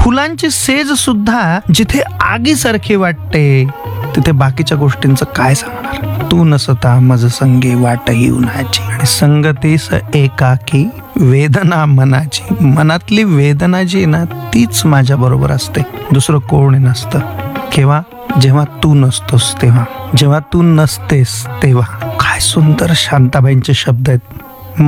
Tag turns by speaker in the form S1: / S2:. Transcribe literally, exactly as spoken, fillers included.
S1: फुलांची सेज सुद्धा जिथे आगीसारखी वाटते तिथे बाकीच्या गोष्टींचं काय सांगणार. तू नसता मज संगे वाटही उन्हाची आणि संगतीस एकाकी वेदना मनाची. मनातली वेदना जी ना तीच माझ्या बरोबर असते, दुसरं कोणी नसतं. केव्हा? जेव्हा तू नसतोस तेव्हा, जेव्हा तू नसतेस तेव्हा. काय सुंदर शांताबाईंचे शब्द आहेत.